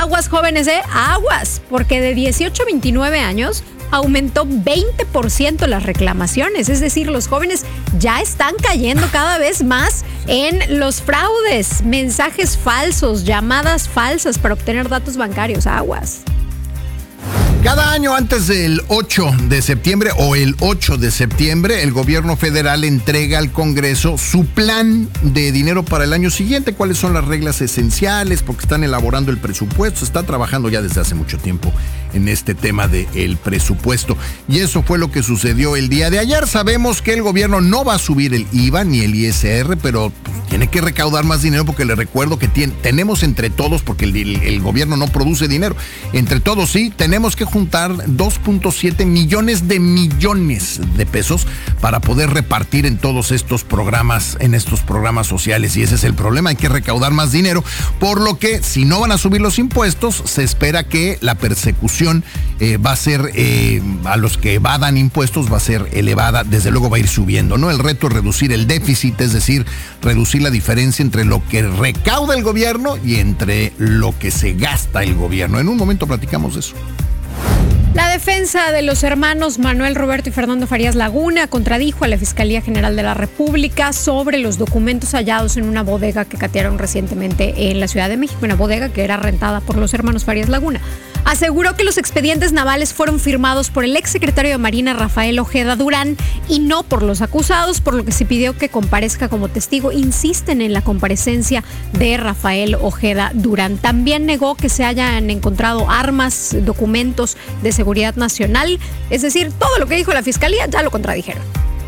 aguas jóvenes, aguas, porque de 18 a 29 años aumentó 20% las reclamaciones. Es decir, los jóvenes ya están cayendo cada vez más en los fraudes, mensajes falsos, llamadas falsas para obtener datos bancarios. Aguas. Cada año antes del 8 de septiembre o el 8 de septiembre, el gobierno federal entrega al Congreso su plan de dinero para el año siguiente. ¿Cuáles son las reglas esenciales? Porque están elaborando el presupuesto. Se está trabajando ya desde hace mucho tiempo en este tema del presupuesto. Y eso fue lo que sucedió el día de ayer. Sabemos que el gobierno no va a subir el IVA ni el ISR, pero tiene que recaudar más dinero porque le recuerdo que tenemos entre todos, porque el gobierno no produce dinero. Entre todos sí, tenemos que juntar 2.7 millones de pesos para poder repartir en todos estos programas, sociales. Y ese es el problema, hay que recaudar más dinero, por lo que si no van a subir los impuestos, se espera que la persecución va a ser, a los que evadan impuestos va a ser elevada, desde luego va a ir subiendo, ¿no? El reto es reducir el déficit, es decir, reducir la diferencia entre lo que recauda el gobierno y entre lo que se gasta el gobierno. En un momento platicamos de eso. La defensa de los hermanos Manuel Roberto y Fernando Farías Laguna contradijo a la Fiscalía General de la República sobre los documentos hallados en una bodega que catearon recientemente en la Ciudad de México, una bodega que era rentada por los hermanos Farías Laguna. Aseguró que los expedientes navales fueron firmados por el exsecretario de Marina Rafael Ojeda Durán y no por los acusados, por lo que se pidió que comparezca como testigo. Insisten en la comparecencia de Rafael Ojeda Durán. También negó que se hayan encontrado armas, documentos de seguridad nacional. Es decir, todo lo que dijo la Fiscalía ya lo contradijeron.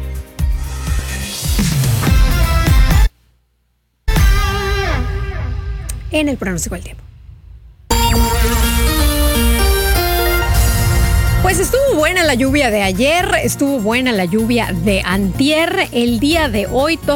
En el pronóstico del tiempo. Pues estuvo buena la lluvia de ayer, estuvo buena la lluvia de antier. El día de hoy